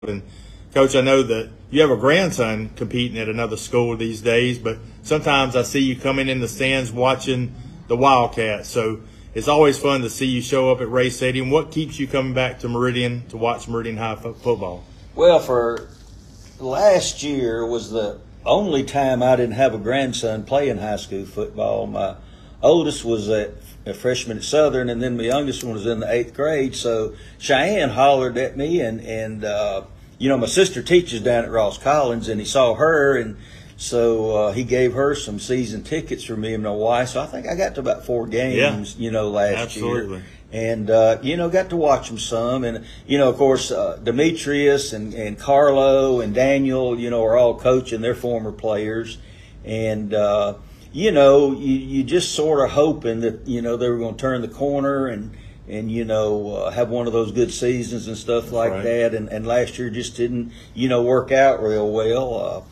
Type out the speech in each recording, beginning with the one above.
And Coach, I know that you have a grandson competing at another school these days, but sometimes I see you coming in the stands watching the Wildcats. So it's always fun to see you show up at Ray Stadium. What keeps you coming back to Meridian to watch Meridian High football? Well, for last year was the only time I didn't have a grandson playing high school football. My oldest was a freshman at Southern, and then my youngest one was in the 8th grade. So Cheyenne hollered at me, and my sister teaches down at Ross Collins, and he saw her, and so he gave her some season tickets for me and my wife. So I think I got to about 4 games, last absolutely. year. And, got to watch them some. And, of course, Demetrius and Carlo and Daniel, are all coaching. They're former players. And, you just sort of hoping that, they were going to turn the corner and have one of those good seasons and stuff like right. that. And last year just didn't, work out real well.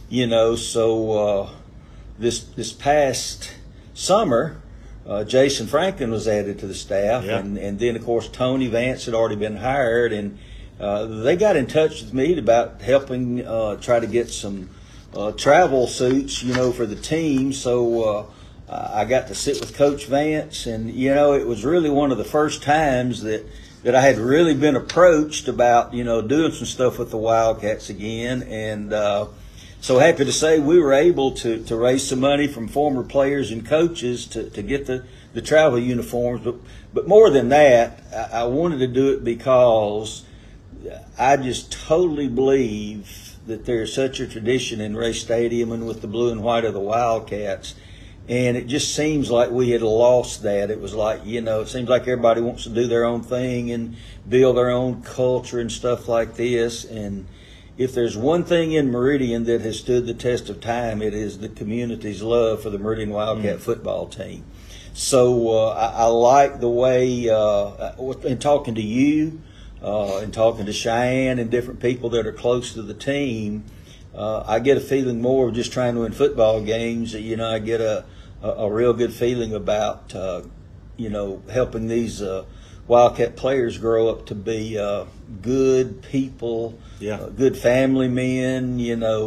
So this past summer, Jason Franklin was added to the staff, yeah. and then, of course, Tony Vance had already been hired, and they got in touch with me about helping try to get some travel suits, for the team. So I got to sit with Coach Vance, and, it was really one of the first times that I had really been approached about, doing some stuff with the Wildcats again, and so happy to say we were able to raise some money from former players and coaches to get the travel uniforms. But more than that, I wanted to do it because I just totally believe that there's such a tradition in Ray Stadium and with the blue and white of the Wildcats. And it just seems like we had lost that. It was like, it seems like everybody wants to do their own thing and build their own culture and stuff like this. And if there's one thing in Meridian that has stood the test of time, it is the community's love for the Meridian Wildcat football team. So I like the way, in talking to you and talking to Cheyenne and different people that are close to the team, I get a feeling more of just trying to win football games. I get a real good feeling about, helping these Wildcat players grow up to be good people, yeah. Good family men,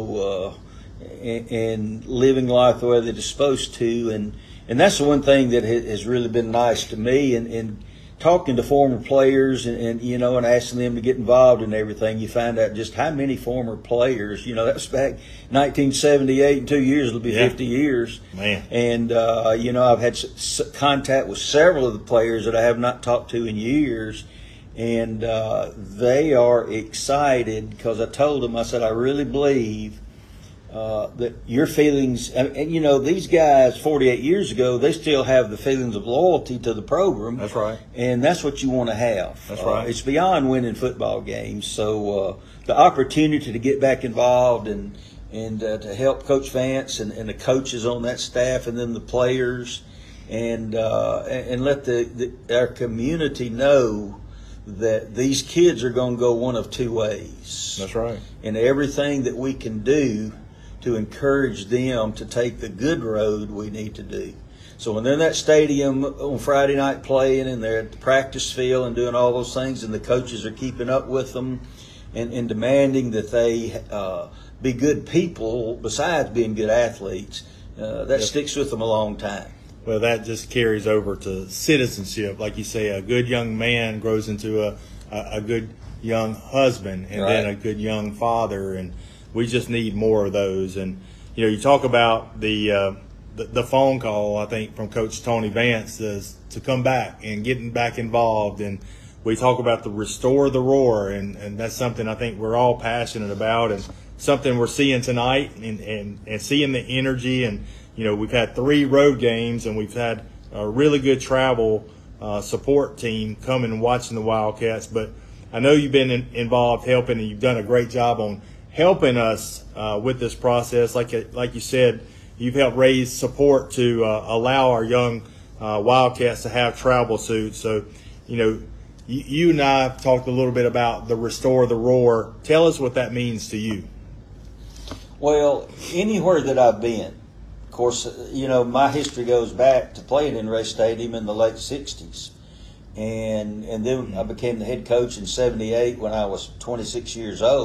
and living life the way that it's supposed to. And that's the one thing that has really been nice to me. And talking to former players and asking them to get involved in everything, you find out just how many former players, that was back 1978. In 2 years, it'll be 50 years. Man. And, I've had contact with several of the players that I have not talked to in years. And they are excited because I told them, I said, I really believe that your feelings, and these guys 48 years ago, they still have the feelings of loyalty to the program. That's right. And that's what you want to have. That's right. It's beyond winning football games. So the opportunity to get back involved and to help Coach Vance and the coaches on that staff and then the players and let our community know that these kids are going to go one of 2 ways. That's right. And everything that we can do to encourage them to take the good road, we need to do. So when they're in that stadium on Friday night playing and they're at the practice field and doing all those things and the coaches are keeping up with them and demanding that they be good people besides being good athletes, that sticks with them a long time. Well, that just carries over to citizenship. Like you say, a good young man grows into a good young husband and right. then a good young father. And we just need more of those. And, you talk about the phone call, I think, from Coach Tony Vance to come back and getting back involved. And we talk about the restore the roar. And that's something I think we're all passionate about and something we're seeing tonight and seeing the energy. And, we've had 3 road games and we've had a really good travel support team coming and watching the Wildcats. But I know you've been involved helping, and you've done a great job on helping us with this process. Like you said, you've helped raise support to allow our young Wildcats to have travel suits. So, you and I have talked a little bit about the Restore the Roar. Tell us what that means to you. Well, anywhere that I've been, of course, my history goes back to playing in Ray Stadium in the late 60s. and then I became the head coach in '78 when I was 26 years old.